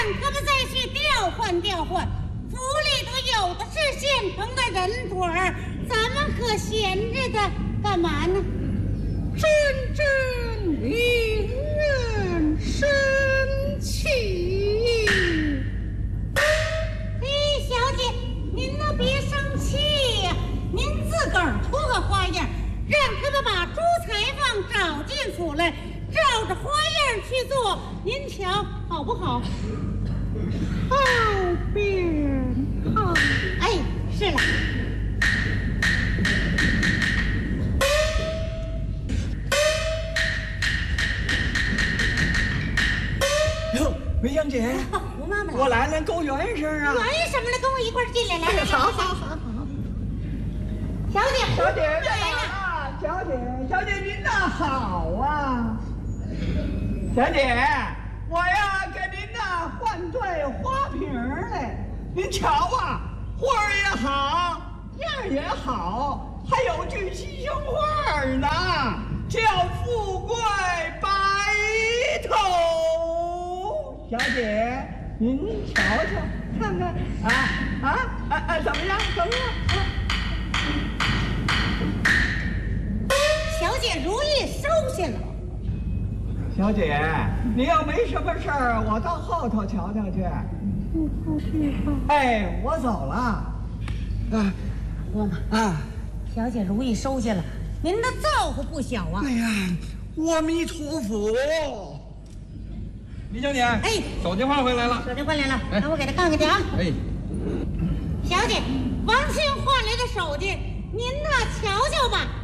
可不再去调换调换，府里头有的是现成的人腿儿，咱们可闲着的干嘛呢？ 真正令人生气。 哎，小姐，您呢别生气呀，您自个儿出个花样，让他们把朱裁缝找进府来，照着花样去做，您瞧好不好？ 好便好。 哎，是了。 哟，梅香姐， 吴妈妈来， 我来了，够元声啊！ 圆什么了？跟我一块儿进来，来， 好好好好。 小姐， 小姐来了。 啊，小姐您呐好啊！小姐，我呀给您呐换对花瓶来，您瞧啊，花儿也好，样儿也好，还有句西厢话呢，叫富贵白头。小姐，您瞧瞧，看看怎么样？怎么样？ 小姐如意收下了。 小姐，你要没什么事儿，我到后头瞧瞧去。哎，我走了。 我嘛，小姐如意收下了，您的造化不小啊。 哎呀，阿弥陀佛。 李小姐， 哎， 手机换回来了。 手机换来了，那我给他看看去啊。 哎， 小姐，王兴换来的手机，您呐瞧瞧吧。